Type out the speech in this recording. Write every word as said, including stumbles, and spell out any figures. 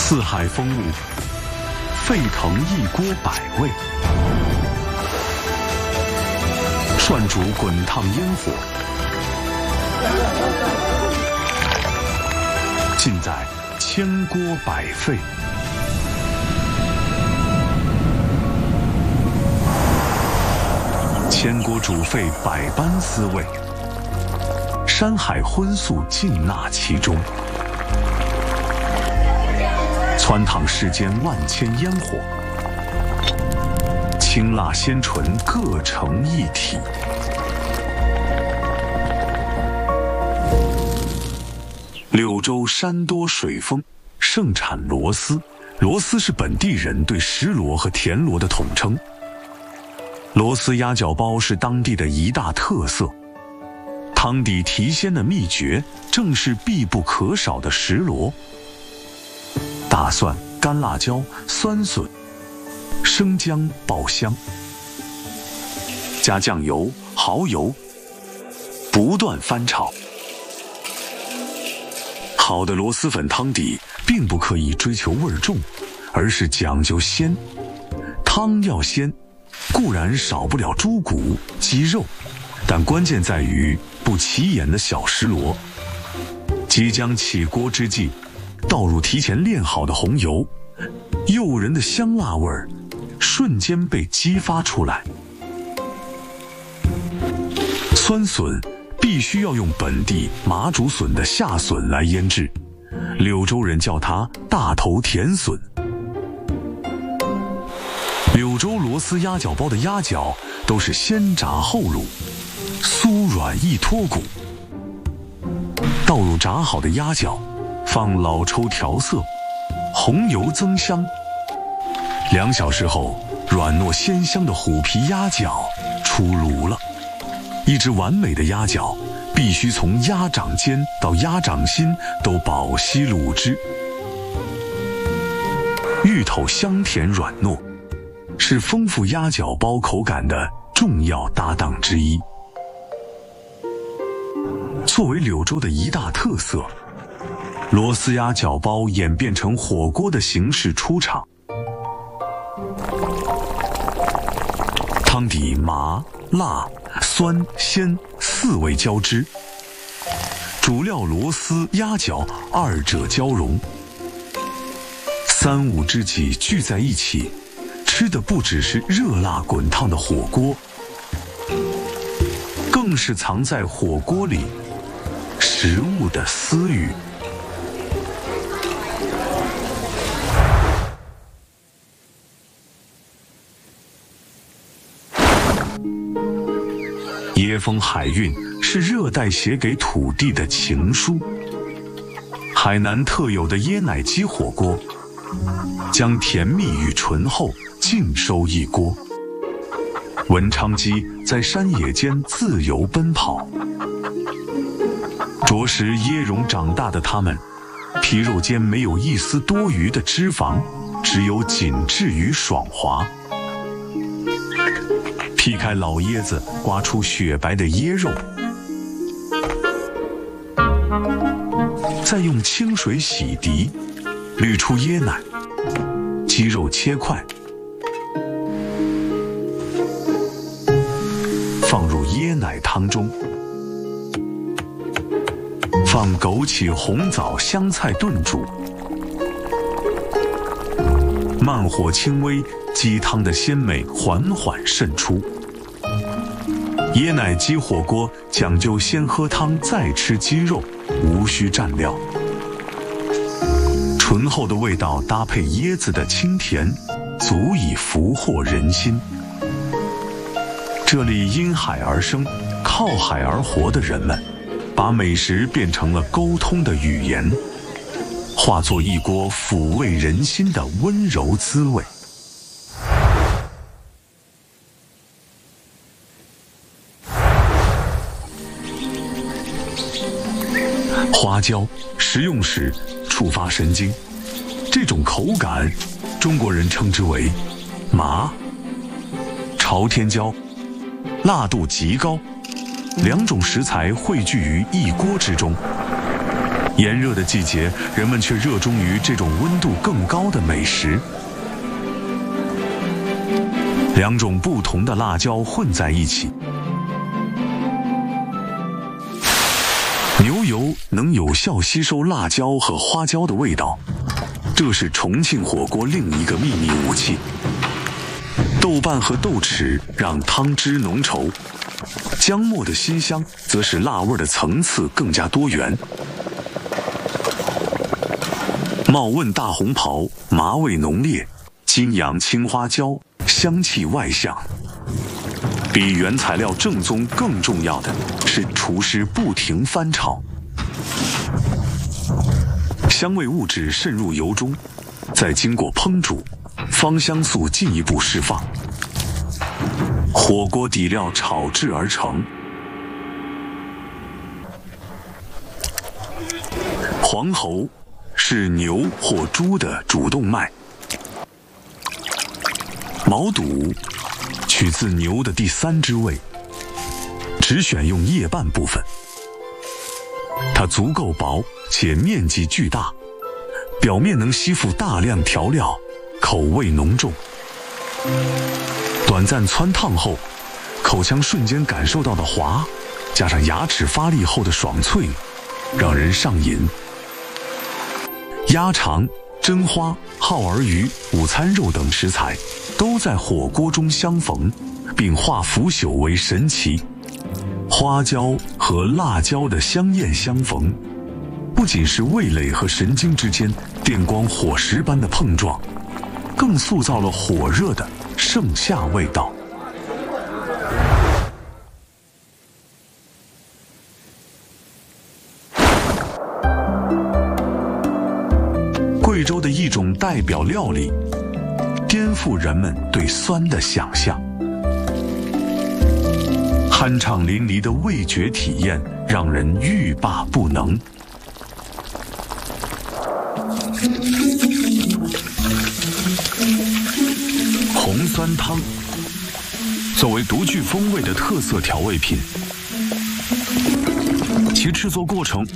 四海风物，沸腾一锅百味。涮煮滚烫烟火，尽在千锅百沸。千锅煮沸，百般滋味，山海荤素尽纳其中。汆烫世间万千烟火，清辣鲜醇各成一体。柳州山多水丰，盛产螺丝。螺丝是本地人对石螺和田螺的统称。螺丝鸭脚包是当地的一大特色，汤底提鲜的秘诀正是必不可少的石螺。大蒜、干辣椒、酸笋、生姜爆香，加酱油、蚝油，不断翻炒。好的螺蛳粉汤底并不刻意追求味儿重，而是讲究鲜。汤要鲜，固然少不了猪骨、鸡肉，但关键在于不起眼的小石螺。即将起锅之际，倒入提前炼好的红油，诱人的香辣味儿瞬间被激发出来。酸笋必须要用本地麻竹笋的下笋来腌制，柳州人叫它大头甜笋。柳州螺丝鸭脚包的鸭脚都是先炸后卤，酥软易脱骨。倒入炸好的鸭脚，放老抽调色，红油增香。两小时后，软糯鲜香的虎皮鸭脚出炉了。一只完美的鸭脚必须从鸭掌尖到鸭掌心都保吸卤汁。芋头香甜软糯，是丰富鸭脚包口感的重要搭档之一。作为柳州的一大特色，螺丝鸭脚包演变成火锅的形式出场。汤底麻、辣、酸、鲜四味交织，主料螺丝、鸭脚二者交融，三五知己聚在一起，吃的不只是热辣滚烫的火锅，更是藏在火锅里食物的私语。椰风海韵是热带写给土地的情书。海南特有的椰奶鸡火锅，将甜蜜与醇厚尽收一锅。文昌鸡在山野间自由奔跑，着实椰蓉长大的它们，皮肉间没有一丝多余的脂肪，只有紧致与爽滑。劈开老椰子，刮出雪白的椰肉，再用清水洗涤，滤出椰奶，鸡肉切块，放入椰奶汤中，放枸杞、红枣、香菜炖煮，慢火轻煨，鸡汤的鲜美缓缓渗出。椰奶鸡火锅讲究先喝汤再吃鸡肉，无需蘸料。醇厚的味道搭配椰子的清甜，足以俘获人心。这里因海而生，靠海而活的人们，把美食变成了沟通的语言，化作一锅抚慰人心的温柔滋味。花椒食用时触发神经，这种口感，中国人称之为麻。朝天椒辣度极高，两种食材汇聚于一锅之中， 炎热的季节，人们却热衷于这种温度更高的美食。两种不同的辣椒混在一起，牛油能有效吸收辣椒和花椒的味道，这是重庆火锅另一个秘密武器。豆瓣和豆豉让汤汁浓稠，姜末的辛香则使辣味的层次更加多元。冒问大红袍，麻味浓烈，金阳青花椒，香气外向。比原材料正宗更重要的是厨师不停翻炒，香味物质渗入油中，再经过烹煮，芳香素进一步释放，火锅底料炒制而成。黄喉是牛或猪的主动脉，毛肚取自牛的第三支胃，只选用叶瓣部分。它足够薄且面积巨大，表面能吸附大量调料，口味浓重。短暂汆烫后，口腔瞬间感受到的滑，加上牙齿发力后的爽脆，让人上瘾。鸭肠、真花、耗儿鱼、午餐肉等食材都在火锅中相逢，并化腐朽为神奇。花椒和辣椒的香艳相逢，不仅是味蕾和神经之间电光火石般的碰撞，更塑造了火热的盛夏味道。贵州的一种代表料理，颠覆人们对酸的想象。酣畅淋漓的味觉体验让人欲罢不能。红酸汤作为独具风味的特色调味品，其制作过程